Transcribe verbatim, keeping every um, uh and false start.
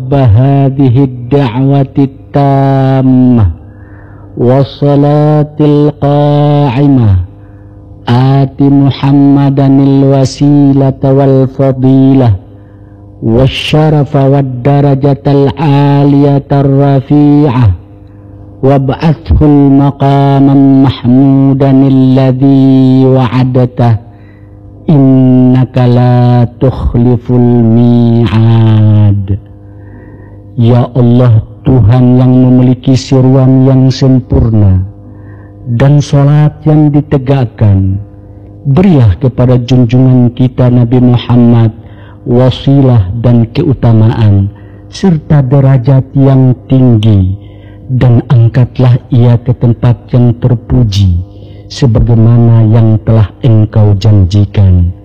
rabba hadhihi ad-da'wati at-tammah wassalatil qa'imah ati Muhammadanil wasilata wal fadilah wasyarafa wad darajatal aliyatar rafi'ah wab'athul maqaman mahmudanil ladzi wa'adatah innaka la tukhliful mi'ad. Ya Allah, Tuhan yang memiliki seruan yang sempurna dan sholat yang ditegakkan, berilah kepada junjungan kita Nabi Muhammad wasilah dan keutamaan serta derajat yang tinggi, dan angkatlah ia ke tempat yang terpuji sebagaimana yang telah engkau janjikan.